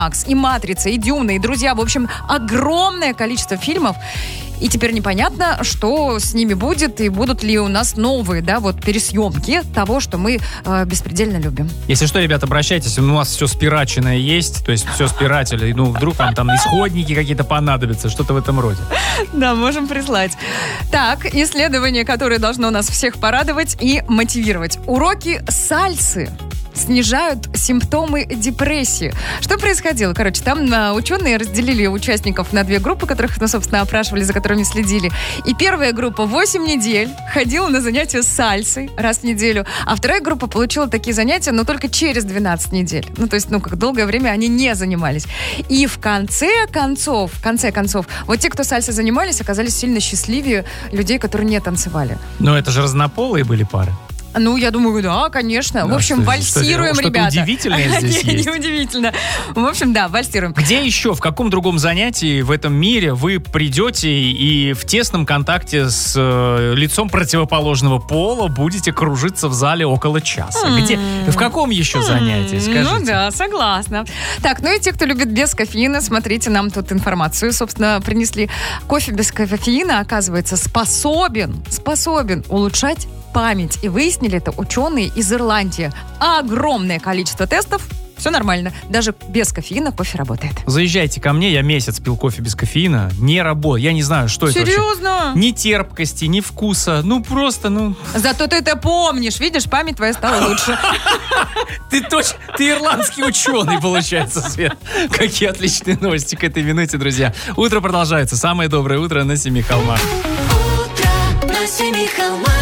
Макс, и «Матрица», и «Дюна», и «Друзья». В общем, огромное количество фильмов. И теперь непонятно, что с ними будет, и будут ли у нас новые, пересъемки того, что мы беспредельно любим. Если что, ребята, обращайтесь, у нас все спиратченное есть, то есть все спиратели, вдруг вам там исходники какие-то понадобятся, что-то в этом роде. Да, можем прислать. Так, исследование, которое должно нас всех порадовать и мотивировать. Уроки сальсы снижают симптомы депрессии. Что происходило? Там ученые разделили участников на 2 группы, которых, собственно, опрашивали, за которыми следили. И первая группа 8 недель ходила на занятия сальсой раз в неделю, а вторая группа получила такие занятия, но только через 12 недель. Как долгое время они не занимались. И в конце концов, вот те, кто сальсой занимались, оказались сильно счастливее людей, которые не танцевали. Но это же разнополые были пары. Я думаю, да, конечно. В общем, вальсируем, ребята. Что-то удивительное здесь есть. Неудивительно. В общем, да, вальсируем. Где еще, в каком другом занятии в этом мире вы придете и в тесном контакте с лицом противоположного пола будете кружиться в зале около часа? Где? В каком еще занятии, скажите? Да, согласна. Так, и те, кто любит без кофеина, смотрите, нам тут информацию, собственно, принесли. Кофе без кофеина, оказывается, способен улучшать память. И выяснили это ученые из Ирландии. Огромное количество тестов. Все нормально. Даже без кофеина кофе работает. Заезжайте ко мне, я месяц пил кофе без кофеина. Не работает. Я не знаю, что это вообще. Серьезно? Ни терпкости, ни вкуса. Зато ты это помнишь. Видишь, память твоя стала лучше. Ты ирландский ученый, получается, Свет. Какие отличные новости к этой минуте, друзья. Утро продолжается. Самое доброе утро на Семи холмах. Утро на Семи холмах.